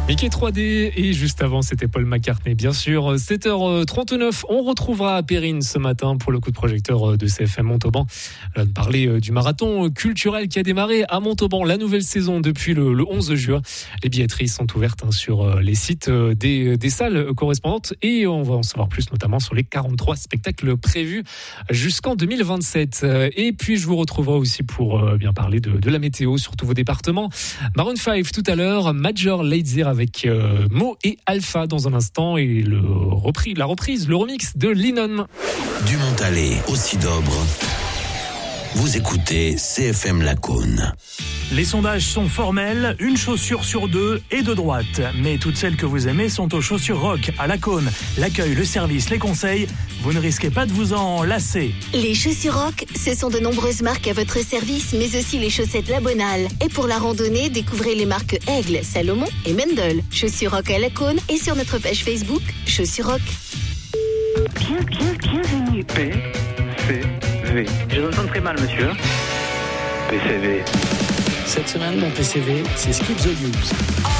Mickey 3D et juste avant c'était Paul McCartney bien sûr. 7h39, on retrouvera Perrine ce matin pour le coup de projecteur de CFM Montauban. Elle va nous parler du marathon culturel qui a démarré à Montauban, la nouvelle saison depuis le 11 juin. Les billetteries sont ouvertes sur les sites des salles correspondantes et on va en savoir plus notamment sur les 43 spectacles prévus jusqu'en 2027. Et puis je vous retrouverai aussi pour bien parler de la météo sur tous vos départements. Maroon 5 tout à l'heure, Major Lazer avec Mo et Alpha dans un instant et le remix de Lennon. Du Montalet au Sidobre, vous écoutez CFM Lacaune. Les sondages sont formels, une chaussure sur deux est de droite. Mais toutes celles que vous aimez sont aux chaussures rock à Lacaune. L'accueil, le service, les conseils, vous ne risquez pas de vous en lasser. Les chaussures rock, ce sont de nombreuses marques à votre service, mais aussi les chaussettes La Bonale. Et pour la randonnée, découvrez les marques Aigle, Salomon et Mendel. Chaussures rock à Lacaune et sur notre page Facebook, Chaussures rock. Bienvenue. PCV. Je vous entends très mal, monsieur. PCV. Cette semaine, mon PCV, c'est Skip the News.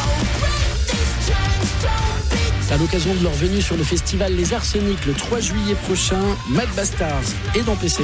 À l'occasion de leur venue sur le festival Les Arsenics le 3 juillet prochain, Mad Bastards est dans PCV.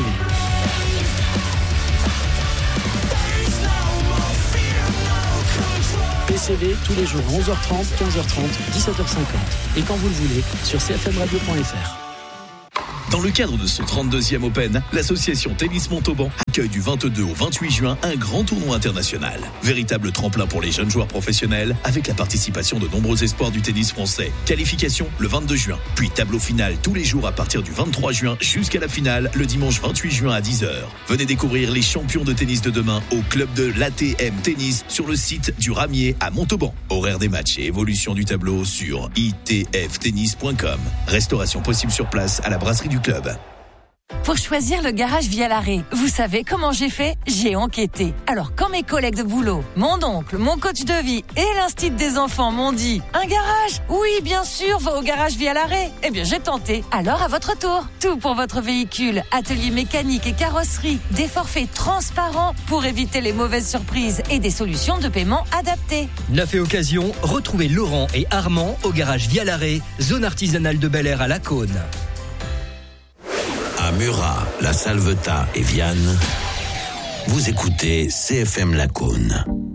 PCV tous les jours 11h30, 15h30, 17h50 et quand vous le voulez sur cfmradio.fr. Dans le cadre de son 32e Open, l'association Tennis Montauban accueille du 22 au 28 juin un grand tournoi international. Véritable tremplin pour les jeunes joueurs professionnels avec la participation de nombreux espoirs du tennis français. Qualification le 22 juin, puis tableau final tous les jours à partir du 23 juin jusqu'à la finale le dimanche 28 juin à 10h. Venez découvrir les champions de tennis de demain au club de l'ATM Tennis sur le site du Ramier à Montauban. Horaire des matchs et évolution du tableau sur itftennis.com. Restauration possible sur place à la brasserie du club. Pour choisir le garage via l'arrêt, vous savez comment j'ai fait ? J'ai enquêté. Alors quand mes collègues de boulot, mon oncle, mon coach de vie et l'instit des enfants m'ont dit « Un garage ? Oui, bien sûr, va au garage via l'arrêt !» Eh bien j'ai tenté. Alors à votre tour, tout pour votre véhicule, atelier mécanique et carrosserie, des forfaits transparents pour éviter les mauvaises surprises et des solutions de paiement adaptées. Neuf et occasion, retrouvez Laurent et Armand au garage via l'arrêt, zone artisanale de Bel Air à Lacaune. À Murat, La Salvetat et Vianne, vous écoutez CFM Lacaune.